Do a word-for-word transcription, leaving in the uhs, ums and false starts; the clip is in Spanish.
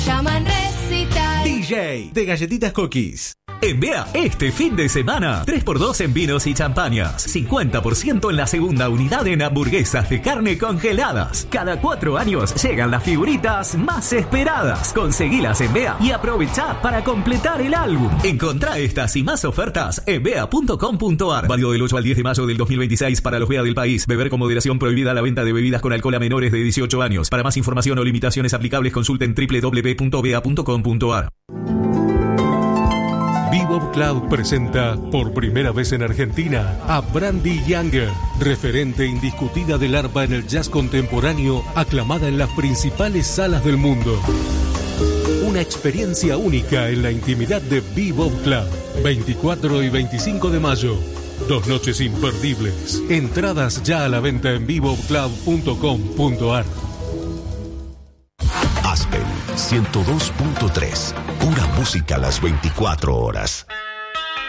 Llaman recital. D J de Galletitas Cookies. En B E A, este fin de semana, tres por dos en vinos y champañas, cincuenta por ciento en la segunda unidad en hamburguesas de carne congeladas. Cada cuatro años llegan las figuritas más esperadas. Conseguilas en B E A y aprovechá para completar el álbum. Encontrá estas y más ofertas en bea punto com punto ar. Válido del ocho al diez de mayo del dos mil veintiséis para los B E A del país. Beber con moderación. Prohibida la venta de bebidas con alcohol a menores de dieciocho años. Para más información o limitaciones aplicables, consulten doble u doble u doble u punto bea punto com punto ar. Bebop Club presenta por primera vez en Argentina a Brandy Younger, referente indiscutida del arpa en el jazz contemporáneo, aclamada en las principales salas del mundo. Una experiencia única en la intimidad de Bebop Club, veinticuatro y veinticinco de mayo. Dos noches imperdibles. Entradas ya a la venta en bebop club punto com punto ar. Aspen ciento dos punto tres. Pura música a las veinticuatro horas.